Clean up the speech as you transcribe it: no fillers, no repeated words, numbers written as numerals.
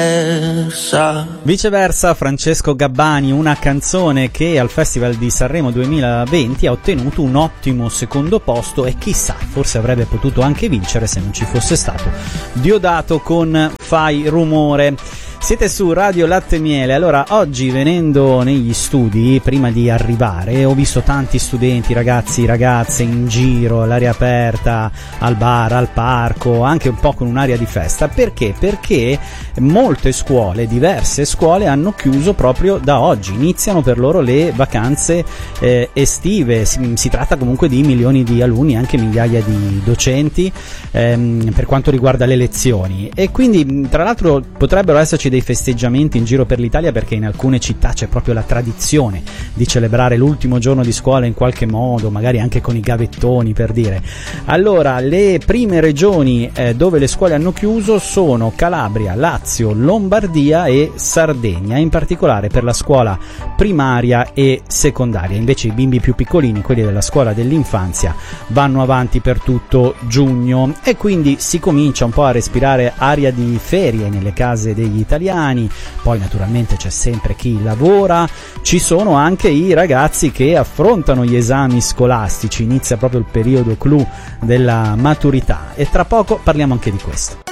Viceversa, Francesco Gabbani, una canzone che al Festival di Sanremo 2020 ha ottenuto un ottimo secondo posto e chissà, forse avrebbe potuto anche vincere se non ci fosse stato Diodato con Fai Rumore. Siete su Radio Latte e Miele. Allora, oggi venendo negli studi, prima di arrivare, ho visto tanti studenti, ragazzi, ragazze in giro, all'aria aperta, al bar, al parco, anche un po' con un'aria di festa. Perché? Perché molte scuole, diverse scuole, hanno chiuso proprio da oggi. Iniziano per loro le vacanze estive. Si tratta comunque di milioni di alunni, anche migliaia di docenti, per quanto riguarda le lezioni. E quindi, tra l'altro, potrebbero esserci dei festeggiamenti in giro per l'Italia, perché in alcune città c'è proprio la tradizione di celebrare l'ultimo giorno di scuola in qualche modo, magari anche con i gavettoni, per dire. Allora, le prime regioni dove le scuole hanno chiuso sono Calabria, Lazio, Lombardia e Sardegna, in particolare per la scuola primaria e secondaria. Invece i bimbi più piccolini, quelli della scuola dell'infanzia, vanno avanti per tutto giugno e quindi si comincia un po' a respirare aria di ferie nelle case degli italiani. Poi naturalmente c'è sempre chi lavora, ci sono anche i ragazzi che affrontano gli esami scolastici, inizia proprio il periodo clou della maturità e tra poco parliamo anche di questo.